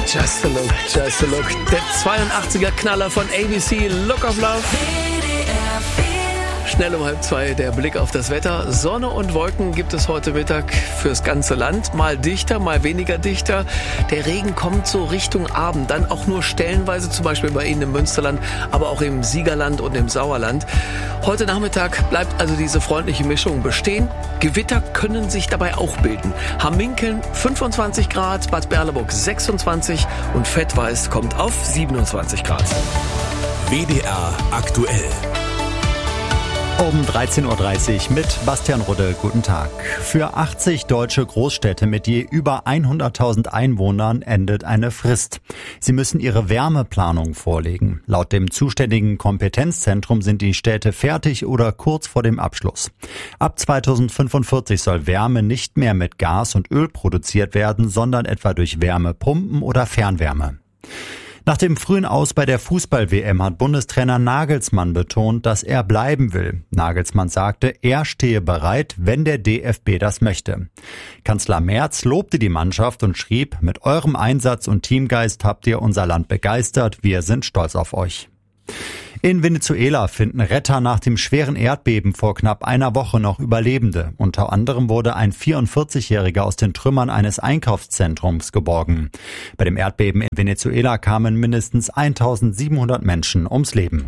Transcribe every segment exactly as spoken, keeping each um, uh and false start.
Just a Look, Just a Look. Der zweiundachtziger Knaller von A B C, Look of Love. Schnell um halb zwei der Blick auf das Wetter. Sonne und Wolken gibt es heute Mittag fürs ganze Land. Mal dichter, mal weniger dichter. Der Regen kommt so Richtung Abend. Dann auch nur stellenweise, zum Beispiel bei Ihnen im Münsterland, aber auch im Siegerland und im Sauerland. Heute Nachmittag bleibt also diese freundliche Mischung bestehen. Gewitter können sich dabei auch bilden. Hamminkeln fünfundzwanzig Grad, Bad Berleburg sechsundzwanzig und Vettweiß kommt auf siebenundzwanzig Grad. W D R aktuell. Um dreizehn Uhr dreißig mit Bastian Rudde. Guten Tag. Für achtzig deutsche Großstädte mit je über hunderttausend Einwohnern endet eine Frist. Sie müssen ihre Wärmeplanung vorlegen. Laut dem zuständigen Kompetenzzentrum sind die Städte fertig oder kurz vor dem Abschluss. Ab zweitausendfünfundvierzig soll Wärme nicht mehr mit Gas und Öl produziert werden, sondern etwa durch Wärmepumpen oder Fernwärme. Nach dem frühen Aus bei der Fußball-W M hat Bundestrainer Nagelsmann betont, dass er bleiben will. Nagelsmann sagte, er stehe bereit, wenn der D F B das möchte. Kanzler Merz lobte die Mannschaft und schrieb, mit eurem Einsatz und Teamgeist habt ihr unser Land begeistert, wir sind stolz auf euch. In Venezuela finden Retter nach dem schweren Erdbeben vor knapp einer Woche noch Überlebende. Unter anderem wurde ein vierundvierzigjähriger aus den Trümmern eines Einkaufszentrums geborgen. Bei dem Erdbeben in Venezuela kamen mindestens eintausendsiebenhundert Menschen ums Leben.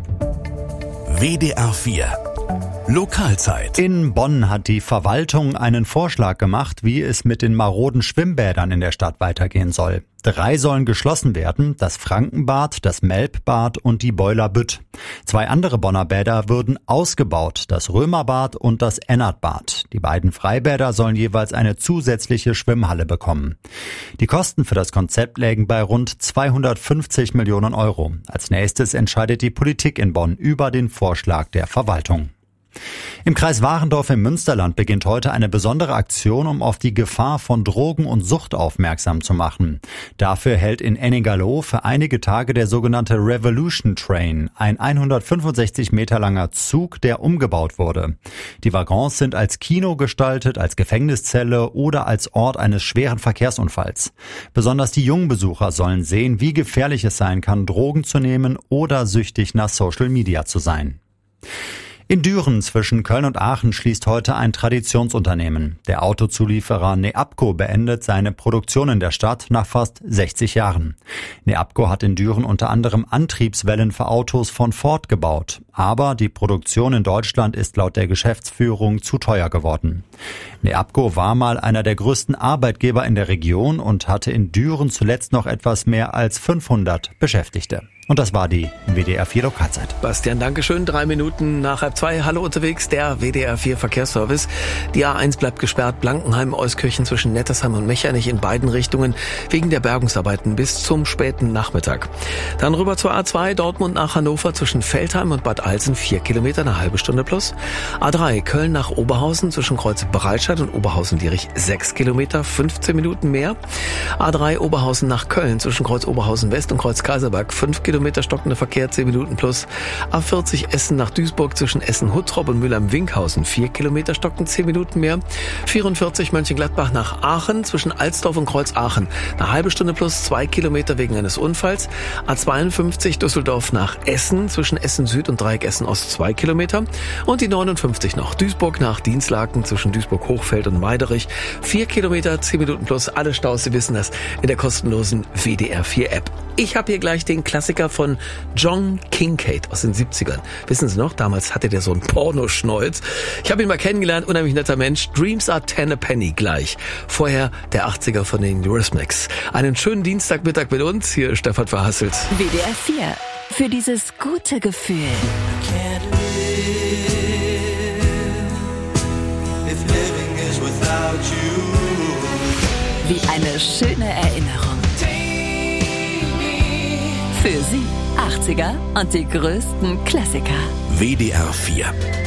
W D R vier Lokalzeit. In Bonn hat die Verwaltung einen Vorschlag gemacht, wie es mit den maroden Schwimmbädern in der Stadt weitergehen soll. Drei sollen geschlossen werden, das Frankenbad, das Melbbad und die Boiler Bütt. Zwei andere Bonner Bäder würden ausgebaut, das Römerbad und das Ennertbad. Die beiden Freibäder sollen jeweils eine zusätzliche Schwimmhalle bekommen. Die Kosten für das Konzept lägen bei rund zweihundertfünfzig Millionen Euro. Als nächstes entscheidet die Politik in Bonn über den Vorschlag der Verwaltung. Im Kreis Warendorf im Münsterland beginnt heute eine besondere Aktion, um auf die Gefahr von Drogen und Sucht aufmerksam zu machen. Dafür hält in Ennigerloh für einige Tage der sogenannte Revolution Train, ein hundertfünfundsechzig Meter langer Zug, der umgebaut wurde. Die Waggons sind als Kino gestaltet, als Gefängniszelle oder als Ort eines schweren Verkehrsunfalls. Besonders die jungen Besucher sollen sehen, wie gefährlich es sein kann, Drogen zu nehmen oder süchtig nach Social Media zu sein. In Düren zwischen Köln und Aachen schließt heute ein Traditionsunternehmen. Der Autozulieferer Neabco beendet seine Produktion in der Stadt nach fast sechzig Jahren. Neabco hat in Düren unter anderem Antriebswellen für Autos von Ford gebaut. Aber die Produktion in Deutschland ist laut der Geschäftsführung zu teuer geworden. Neabco war mal einer der größten Arbeitgeber in der Region und hatte in Düren zuletzt noch etwas mehr als fünfhundert Beschäftigte. Und das war die W D R vier Lokalzeit. Bastian, Dankeschön. Drei Minuten nach halb zwei. Hallo unterwegs, der W D R vier Verkehrsservice. Die A eins bleibt gesperrt. Blankenheim, Euskirchen zwischen Nettersheim und Mechernich in beiden Richtungen wegen der Bergungsarbeiten bis zum späten Nachmittag. Dann rüber zur A zwei, Dortmund nach Hannover zwischen Veltheim und Bad Alsen, vier Kilometer, eine halbe Stunde plus. A drei, Köln nach Oberhausen zwischen Kreuz Breitscheid und Oberhausen-Dierich, sechs Kilometer, fünfzehn Minuten mehr. A drei, Oberhausen nach Köln zwischen Kreuz Oberhausen West und Kreuz Kaiserberg, fünf Kilometer. Stockender Verkehr, zehn Minuten plus. A vierzig Essen nach Duisburg zwischen Essen-Huttrop und Mülheim-Winkhausen, vier Kilometer stocken, zehn Minuten mehr. vierundvierzig Mönchengladbach nach Aachen zwischen Alsdorf und Kreuz Aachen, eine halbe Stunde plus, zwei Kilometer wegen eines Unfalls. A zweiundfünfzig Düsseldorf nach Essen zwischen Essen Süd und Dreieck Essen Ost, zwei Kilometer. Und die neunundfünfzig noch Duisburg nach Dinslaken zwischen Duisburg-Hochfeld und Meiderich, vier Kilometer, zehn Minuten plus. Alle Staus, Sie wissen das, in der kostenlosen W D R vier App. Ich habe hier gleich den Klassiker von John Kincade aus den siebzigern. Wissen Sie noch, damals hatte der so einen Pornoschnäuz. Ich habe ihn mal kennengelernt, unheimlich netter Mensch. Dreams are ten a penny gleich. Vorher der achtziger von den Eurythmics. Einen schönen Dienstagmittag mit uns. Hier ist Stefan Verhasselt. W D R vier. Für dieses gute Gefühl. Wie eine schöne Erinnerung. Für Sie achtziger und die größten Klassiker. W D R vier